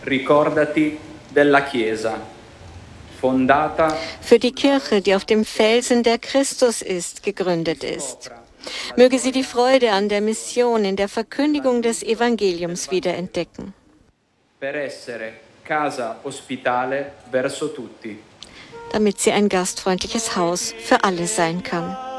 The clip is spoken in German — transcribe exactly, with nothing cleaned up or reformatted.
Ricordati della Chiesa, fondata für die Kirche, die auf dem Felsen, der Christus ist, gegründet ist. Möge sie die Freude an der Mission in der Verkündigung des Evangeliums wiederentdecken. per essere casa ospitale verso tutti. Damit sie ein gastfreundliches Haus für alle sein kann.